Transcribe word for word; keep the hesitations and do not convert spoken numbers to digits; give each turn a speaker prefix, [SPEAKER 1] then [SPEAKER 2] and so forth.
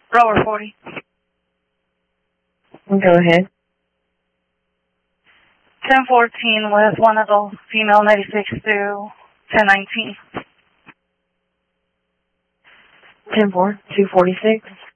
[SPEAKER 1] Rower forty.
[SPEAKER 2] Go ahead.
[SPEAKER 1] ten fourteen with one adult female ninety-six through ten nineteen.
[SPEAKER 2] ten four, two forty-six.